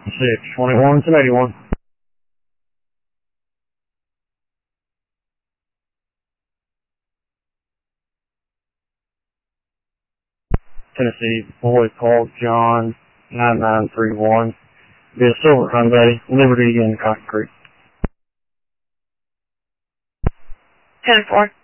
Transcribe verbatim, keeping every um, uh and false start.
six twenty-one, ten eighty-one. Tennessee, boy called John, nine nine three one. Be a Silver Hyundai, Liberty in Cotton Creek. ten four.